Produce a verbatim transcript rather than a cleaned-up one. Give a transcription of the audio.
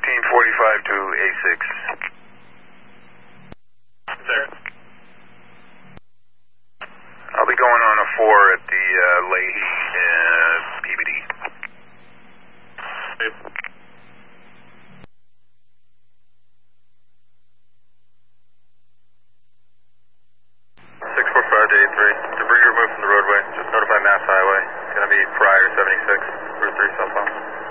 fourteen forty-five to A six. There. I'll be going on a four at the uh, Leahy uh, P B D. six four five to eight three. Debris removed from the roadway. Just notify Mass Highway. It's going to be Pryor seventy-six, Route three southbound.